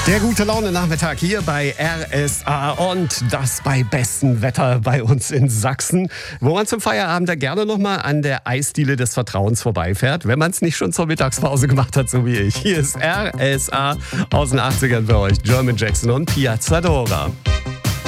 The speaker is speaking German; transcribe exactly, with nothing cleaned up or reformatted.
Der gute Laune-Nachmittag hier bei R S A und das bei bestem Wetter bei uns in Sachsen, wo man zum Feierabend da gerne nochmal an der Eisdiele des Vertrauens vorbeifährt, wenn man es nicht schon zur Mittagspause gemacht hat, so wie ich. Hier ist R S A aus den achtzigern für euch, German Jackson und Piazza Dora.